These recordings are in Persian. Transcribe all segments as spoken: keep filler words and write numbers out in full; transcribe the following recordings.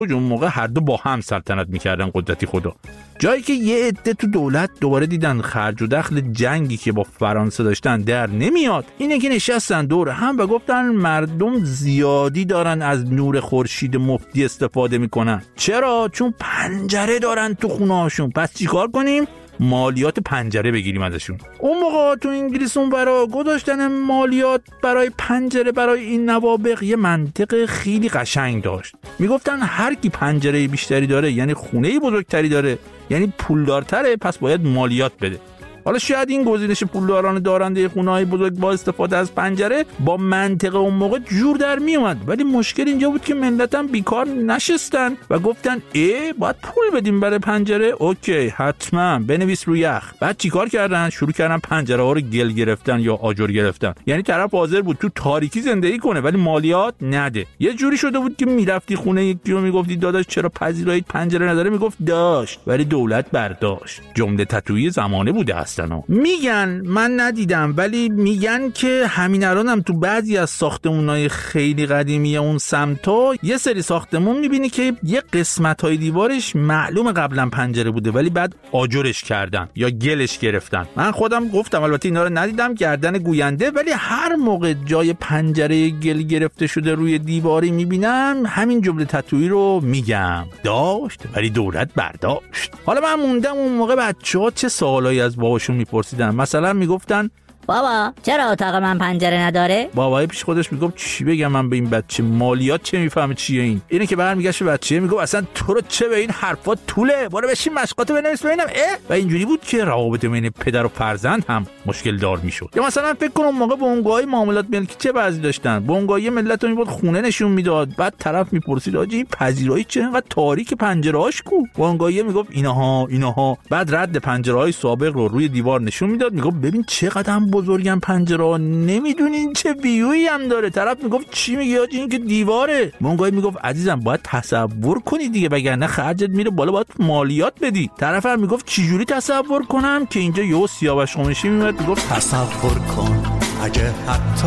اون موقع هر دو با هم سلطنت میکردن، قدرتی خدا. جایی که یه عده تو دولت دوباره دیدن خرج و دخل جنگی که با فرانسه داشتن در نمیاد، اینه که نشستن دور هم و گفتن مردم زیادی دارن از نور خورشید مفتی استفاده میکنن. چرا؟ چون پنجره دارن تو خونه‌هاشون. پس چیکار کنیم؟ مالیات پنجره بگیریم ازشون. اون موقع تو انگلیس اون برا گذاشتن مالیات برای پنجره برای این نوابغ یه منطق خیلی قشنگ داشت. میگفتن هر کی پنجره بیشتری داره یعنی خونه بزرگتری داره یعنی پولدارتره، پس باید مالیات بده. حالا شاید این گزینش پولداران دارنده خونه‌های بزرگ با استفاده از پنجره با منطق اون موقع جور در می اومد، ولی مشکل اینجا بود که ملتم بیکار نشستن و گفتن ای باید پول بدیم برای پنجره. اوکی حتما بنویس روی یخ. بعد چیکار کردن؟ شروع کردن پنجره ها رو گل گرفتن یا آجر گرفتن. یعنی طرف حاضر بود تو تاریکی زندگی کنه ولی مالیات نده. یه جوری شده بود که میرفتی خونه یکی رو میگفتی داداش چرا پذیرایید پنجره نداره؟ میگفت داشت، ولی دولت برداشت. جمله تتویی زمانه بوده است. میگن، من ندیدم ولی میگن که همین الانم تو بعضی از ساختمونای خیلی قدیمی اون سمتا یه سری ساختمون میبینی که یه قسمت‌های دیوارش معلوم قبلا پنجره بوده ولی بعد آجرش کردن یا گلش گرفتن. من خودم گفتم البته اینا رو ندیدم، گردن گوینده، ولی هر موقع جای پنجره گل گرفته شده روی دیواری میبینم همین جمله تتویی رو میگم داشت ولی دولت برداشت. حالا من موندم اون موقع بچه‌ها چه سوالایی از باباشون میپرسیدن. مثلا میگفتن بابا چرا اتاق من پنجره نداره؟ بابای پیش خودش میگفت چی بگم من به این بچه، مالیات چه میفهمه چیه این؟ اینه که برمیگشت به بچه میگفت اصلا تو رو چه به این حرفا طوله، برو بشین مشقاتو بنویس ببینم. اه و اینجوری بود که روابط بین پدر و فرزند هم مشکل دار میشد. یا مثلا فکر کنم موقع بونگای معاملات ملکی چه بعضی داشتن، بونگای ملت رو میبرد خونه نشون میداد، بعد طرف میپرسید آجی این پذیرایی چه انقدر تاریک پنجره‌هاش کو؟ بونگای میگفت اینها اینها، بعد رد پنجره‌های سابق رو روی دیوار نشون میداد، میگفت ببین چقدر بزرگم پنجره، نمیدونین چه ویویی هم داره. طرف میگفت چی میگی آجی این که دیواره؟ بونگای میگفت عزیزم باید تصور کنی دیگه وگرنه خرجت میره بالا، باید مالیات بدی. طرف هم میگفت چه جوری تصور کنم؟ که اینجا یهو سیاوش قمیشی میاد میگفت تصور کن اگه حتی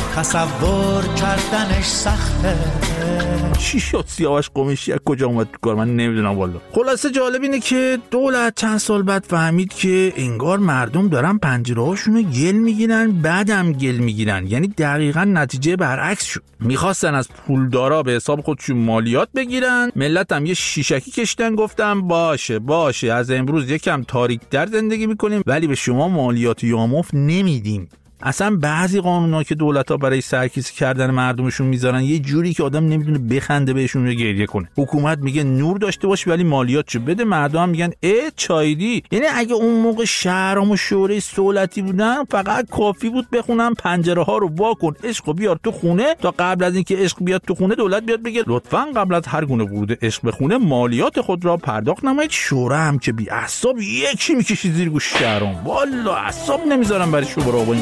تصور کردنش سخته. چی شد سیاوش قمیشی از کجا اومد تو کار؟ من نمیدونم والا. خلاصه جالب اینه که دولت چند سال بعد فهمید که انگار مردم دارن پنجره‌هاشونو گل میگیرن، بعدم گل میگیرن، یعنی دقیقاً نتیجه برعکس شد. میخواستن از پولدارا به حساب خودشون مالیات بگیرن، ملت هم یه شیشکی کشتن، گفتن باشه باشه از امروز یکم تاریک‌تر زندگی میکنیم ولی به شما مالیات یامفت نمیدیم. اصلا بعضی قانونا که دولت‌ها برای سرکیسه کردن مردمشون میذارن یه جوری که آدم نمیدونه بخنده بهشون یا گریه کنه. حکومت میگه نور داشته باش ولی مالیات چه بده، مردم هم میگن اه چایدی. یعنی اگه اون موقع شهرام و شورای دولتی بودن فقط کافی بود بخونن پنجره ها رو وا کن عشق بیار تو خونه، تا قبل از اینکه عشق بیاد تو خونه دولت بیاد بگه لطفاً قبل از هر گونه ورود عشق به خونه مالیات خود را پرداخت نمایید. شورا هم که بی اعصاب یکی میکشید زیر گوش شهرام، والله اعصاب نمیذارم برای شورا.